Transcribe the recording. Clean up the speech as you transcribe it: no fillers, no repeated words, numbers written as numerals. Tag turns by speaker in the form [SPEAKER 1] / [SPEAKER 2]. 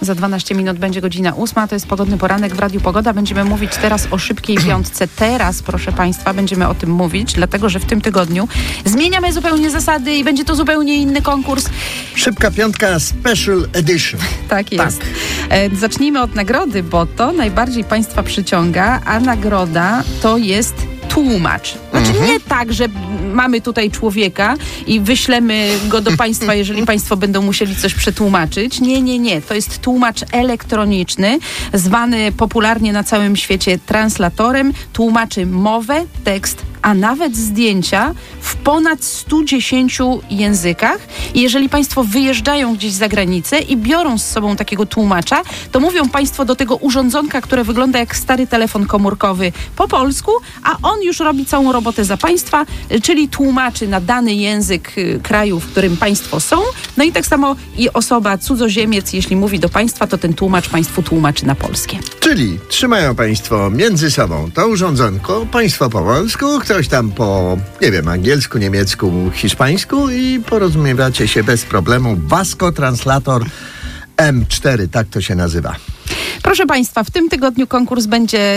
[SPEAKER 1] Za 12 minut będzie godzina 8. To jest Pogodny Poranek w Radiu Pogoda. Będziemy mówić teraz o szybkiej piątce. Teraz, proszę Państwa, będziemy o tym mówić, dlatego że w tym tygodniu zmieniamy zupełnie zasady i będzie to zupełnie inny konkurs.
[SPEAKER 2] Szybka piątka Special Edition.
[SPEAKER 1] Tak jest. Tak. Zacznijmy od nagrody, bo to najbardziej Państwa przyciąga, a nagroda to jest tłumacz. Znaczy nie tak, że mamy tutaj człowieka i wyślemy go do Państwa, jeżeli Państwo będą musieli coś przetłumaczyć. Nie. To jest tłumacz elektroniczny, zwany popularnie na całym świecie translatorem. Tłumaczy mowę, tekst, a nawet zdjęcia w ponad 110 językach. I jeżeli Państwo wyjeżdżają gdzieś za granicę i biorą z sobą takiego tłumacza, to mówią Państwo do tego urządzonka, które wygląda jak stary telefon komórkowy po polsku, a on już robi całą robotę za Państwa, czyli tłumaczy na dany język kraju, w którym Państwo są. No i tak samo i osoba, cudzoziemiec, jeśli mówi do Państwa, to ten tłumacz Państwu tłumaczy na polskie.
[SPEAKER 2] Czyli trzymają Państwo między sobą to urządzonko, Państwo po polsku, ktoś tam po, nie wiem, angielsku, niemiecku, hiszpańsku i porozumiewacie się bez problemu. Vasco Translator M4, tak to się nazywa.
[SPEAKER 1] Proszę Państwa, w tym tygodniu konkurs będzie